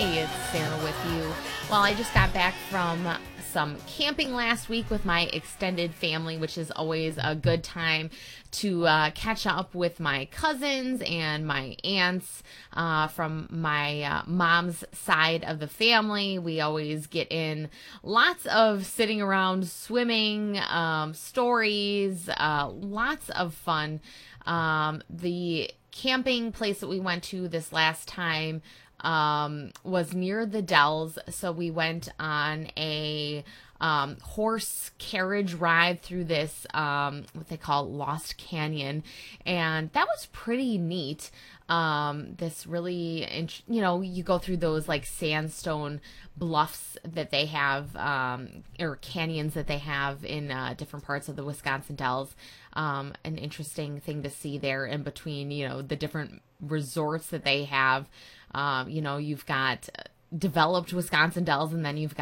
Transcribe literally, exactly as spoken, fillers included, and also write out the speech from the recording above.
Hey, it's Sarah with you. Well, I just got back from some camping last week with my extended family, which is always a good time to uh, catch up with my cousins and my aunts uh, from my uh, mom's side of the family. We always get in lots of sitting around, swimming, um, stories, uh, lots of fun. Um, the camping place that we went to this last time um, was near the Dells. So we went on a um, horse carriage ride through this, um, what they call Lost Canyon. And that was pretty neat. Um, this really, int- you know, you go through those like sandstone bluffs that they have, um, or canyons that they have in uh, different parts of the Wisconsin Dells. Um, an interesting thing to see there in between, you know, the different resorts that they have. Um, you know, you've got developed Wisconsin Dells, and then you've